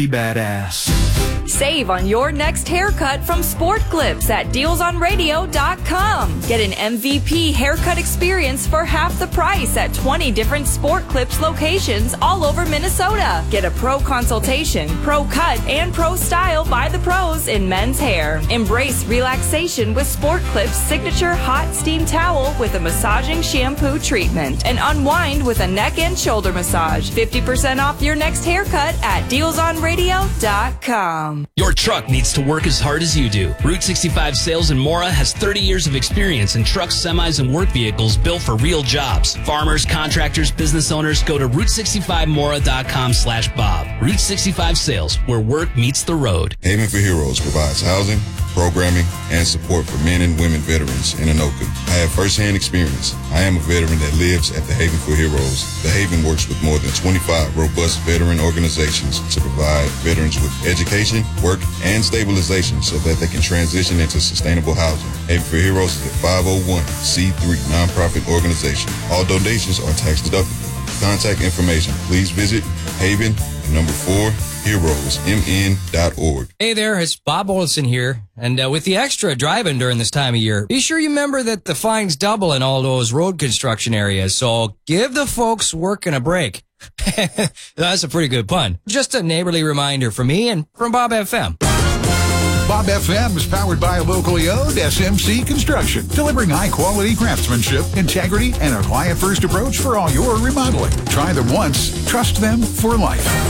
Be badass. Save on your next haircut from Sport Clips at dealsonradio.com. Get an MVP haircut experience for half the price at 20 different Sport Clips locations all over Minnesota. Get a pro consultation, pro cut, and pro style by the pros in men's hair. Embrace relaxation with Sport Clips' signature hot steam towel with a massaging shampoo treatment. And unwind with a neck and shoulder massage. 50% off your next haircut at dealsonradio.com. Your truck needs to work as hard as you do. Route 65 Sales in Mora has 30 years of experience in trucks, semis, and work vehicles built for real jobs. Farmers, contractors, business owners, go to Route65Mora.com/Bob. Route 65 Sales, where work meets the road. Haven for Heroes provides housing, programming, and support for men and women veterans in Anoka. I have firsthand experience. I am a veteran that lives at the Haven for Heroes. The Haven works with more than 25 robust veteran organizations to provide veterans with education, work, and stabilization so that they can transition into sustainable housing. Haven for Heroes is a 501c3 nonprofit organization. All donations are tax deductible. For contact information, please visit Haven, 4 heroesmn.org. Hey there, it's Bob Olson here. And with the extra driving during this time of year, be sure you remember that the fines double in all those road construction areas. So give the folks working a break. That's a pretty good pun. Just a neighborly reminder from me and from Bob FM. Bob FM is powered by a locally owned SMC Construction, delivering high-quality craftsmanship, integrity, and a client-first approach for all your remodeling. Try them once, trust them for life.